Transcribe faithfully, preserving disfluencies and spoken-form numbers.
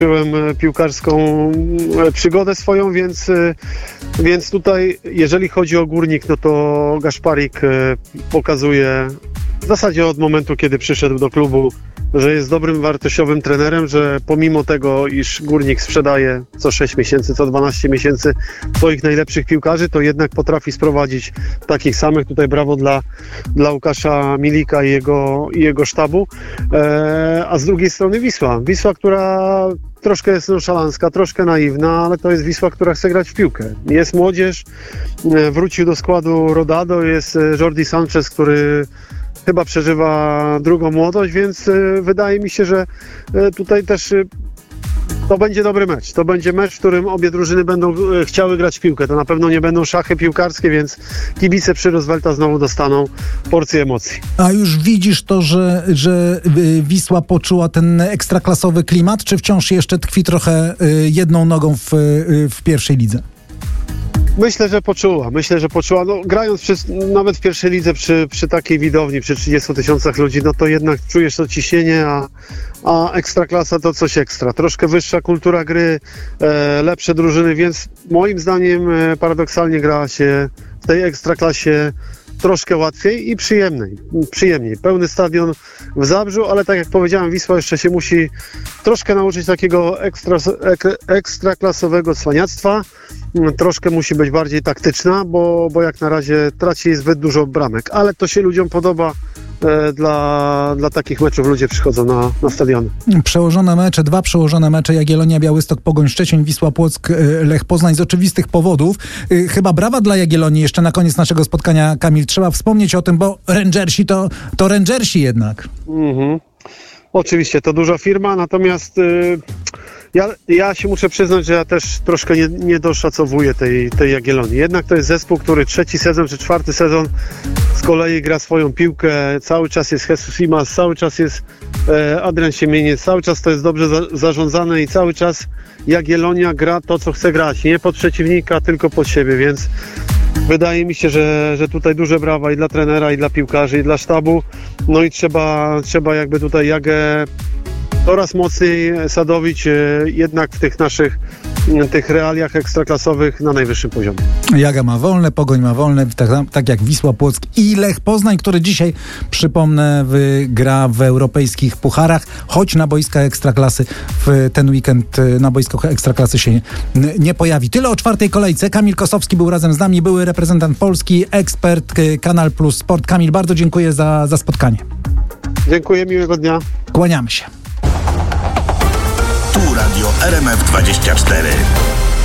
Byłem piłkarską przygodę swoją, więc, więc tutaj jeżeli chodzi o Górnik, no to Gaszparik pokazuje w zasadzie od momentu, kiedy przyszedł do klubu, że jest dobrym, wartościowym trenerem, że pomimo tego, iż Górnik sprzedaje co sześć miesięcy, co dwanaście miesięcy swoich najlepszych piłkarzy, to jednak potrafi sprowadzić takich samych. Tutaj brawo dla, dla Łukasza Milika i jego, i jego sztabu. E, a z drugiej strony Wisła. Wisła, która troszkę jest nonszalancka, troszkę naiwna, ale to jest Wisła, która chce grać w piłkę. Jest młodzież, e, wrócił do składu Rodado, jest Jordi Sanchez, który chyba przeżywa drugą młodość, więc y, wydaje mi się, że y, tutaj też y, to będzie dobry mecz. To będzie mecz, w którym obie drużyny będą y, chciały grać w piłkę. To na pewno nie będą szachy piłkarskie, więc kibice przy Roosevelta znowu dostaną porcję emocji. A już widzisz to, że, że Wisła poczuła ten ekstraklasowy klimat, czy wciąż jeszcze tkwi trochę y, jedną nogą w, y, w pierwszej lidze? Myślę, że poczuła. Myślę, że poczuła. No, grając przy, nawet w pierwszej lidze przy, przy takiej widowni, przy trzydziestu tysiącach ludzi, no to jednak czujesz to ciśnienie, a, a ekstraklasa to coś ekstra. Troszkę wyższa kultura gry, e, lepsze drużyny, więc moim zdaniem e, paradoksalnie gra się w tej ekstraklasie troszkę łatwiej i przyjemniej. przyjemniej. Pełny stadion w Zabrzu, ale tak jak powiedziałem, Wisła jeszcze się musi troszkę nauczyć takiego ekstra, ek, ekstraklasowego cwaniactwa. Troszkę musi być bardziej taktyczna, bo, bo jak na razie traci zbyt dużo bramek, ale to się ludziom podoba. E, dla, dla takich meczów ludzie przychodzą na, na stadiony. Przełożone mecze, dwa przełożone mecze: Jagiellonia, Białystok, Pogoń Szczecin, Wisła Płock, Lech Poznań z oczywistych powodów. Chyba brawa dla Jagiellonii jeszcze na koniec naszego spotkania, Kamil. Trzeba wspomnieć o tym, bo Rangersi to, to Rangersi jednak. Mhm. Oczywiście, to duża firma, natomiast y, ja, ja się muszę przyznać, że ja też troszkę nie, nie doszacowuję tej, tej Jagiellonii. Jednak to jest zespół, który trzeci sezon czy czwarty sezon z kolei gra swoją piłkę. Cały czas jest Jesus Imas, cały czas jest e, Adrian Siemieniec, cały czas to jest dobrze za, zarządzane i cały czas Jagiellonia gra to, co chce grać. Nie pod przeciwnika, tylko pod siebie, więc wydaje mi się, że, że tutaj duże brawa i dla trenera, i dla piłkarzy, i dla sztabu. No i trzeba, trzeba jakby tutaj Jagę coraz mocniej sadowić jednak w tych naszych tych realiach ekstraklasowych na najwyższym poziomie. Jaga ma wolne, Pogoń ma wolne, tak, tak jak Wisła Płock i Lech Poznań, który dzisiaj, przypomnę, gra w europejskich pucharach, choć na boiskach ekstraklasy w ten weekend na boiskach ekstraklasy się nie pojawi. Tyle o czwartej kolejce. Kamil Kosowski był razem z nami, były reprezentant Polski, ekspert Kanal Plus Sport. Kamil, bardzo dziękuję za, za spotkanie. Dziękuję, miłego dnia. Kłaniamy się. Tu Radio R M F dwadzieścia cztery.